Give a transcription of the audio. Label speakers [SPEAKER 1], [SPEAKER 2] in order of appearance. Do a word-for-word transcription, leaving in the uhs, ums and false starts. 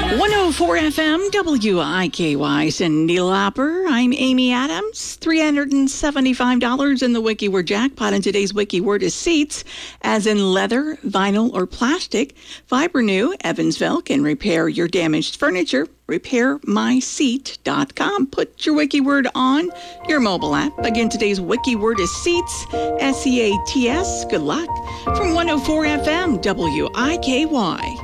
[SPEAKER 1] one oh four F M, W I K Y, Cindy Lauper. I'm Amy Adams. three hundred seventy-five dollars in the Wiki Word jackpot, and today's Wiki Word is seats, as in leather, vinyl, or plastic. Fibrenew, Evansville, can repair your damaged furniture. repair my seat dot com. Put your Wiki Word on your mobile app. Again, today's Wiki Word is seats, S E A T S. Good luck. From one oh four F M, W I K Y.